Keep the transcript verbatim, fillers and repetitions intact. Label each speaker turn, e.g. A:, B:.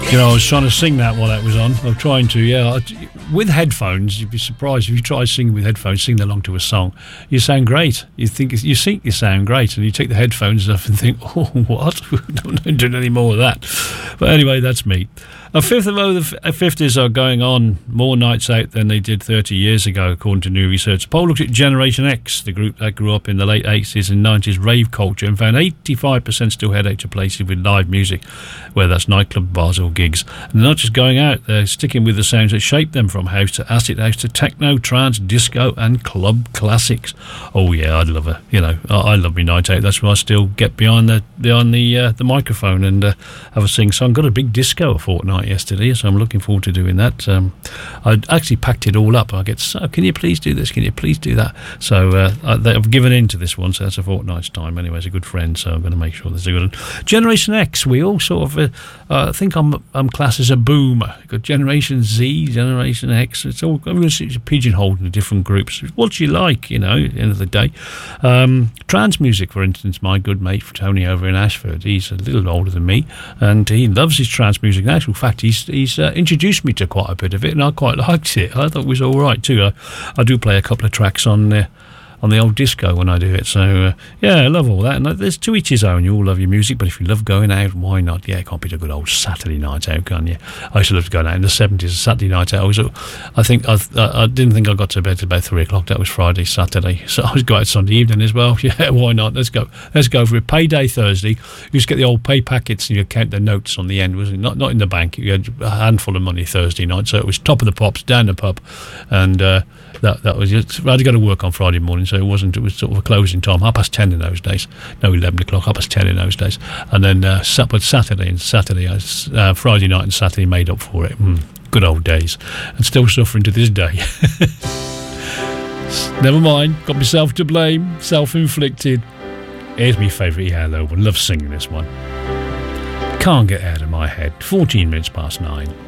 A: You know, I was trying to sing that while that was on. I'm trying to, yeah. With headphones, you'd be surprised if you try singing with headphones, sing along to a song. You sound great. You think you think you sound great, and you take the headphones off and think, "Oh, what? Don't do any more of that." But anyway, that's me. A fifth of the fifties are going on more nights out than they did thirty years ago, according to new research. A poll looked at Generation X, the group that grew up in the late eighties and nineties rave culture, and found eighty-five percent still head out to places with live music, whether that's nightclub, bars or gigs. And they're not just going out, they're sticking with the sounds that shaped them, from house to acid house to techno, trance, disco and club classics. Oh yeah, I'd love a, you know, I, I love me night out. That's why I still get behind the behind the uh, the microphone and uh, have a sing song. Got a big disco a fortnight yesterday, so I'm looking forward to doing that. Um, I actually packed it all up. I get, so can you please do this? Can you please do that? So uh, I, I've given in to this one, so that's a fortnight's time. Anyway, it's a good friend, so I'm going to make sure there's a good one. Generation X, we all sort of, uh, uh, I think I'm I'm classed as a boomer. You've got Generation Z, Generation X. It's all, I'm going to pigeonholed into different groups. What you like, you know, at the end of the day. Um, trance music, for instance, my good mate Tony over in Ashford, he's a little older than me, and he loves his trance music. In actual fact, he's he's uh, introduced me to quite a bit of it, and I quite liked it. I thought it was all right too. I, I do play a couple of tracks on uh, on the old disco when I do it. So uh, yeah, I love all that. And uh, there's to each his own. You all love your music, but if you love going out, why not? Yeah, it can't be a good old Saturday night out, can you? I used to love going out in the seventies. A Saturday night out. I was, I think I, I didn't think I got to bed at about three o'clock. That was Friday, Saturday. So I was going out Sunday evening as well. Yeah, why not? Let's go. Let's go for it. Payday Thursday. You just get the old pay packets and you count the notes on the end. Wasn't it? Not not in the bank. You had a handful of money Thursday night. So it was top of the pops, down the pub, and. Uh, That that was it. I had to go to work on Friday morning, so it wasn't. It was sort of a closing time, half past ten in those days. No, eleven o'clock, half past ten in those days. And then uh, but Saturday and Saturday, uh, Friday night and Saturday made up for it. Mm, good old days, and still suffering to this day. Never mind, got myself to blame, self-inflicted. Here's my favourite yellow one. Love singing this one. Can't get out of my head. Fourteen minutes past nine.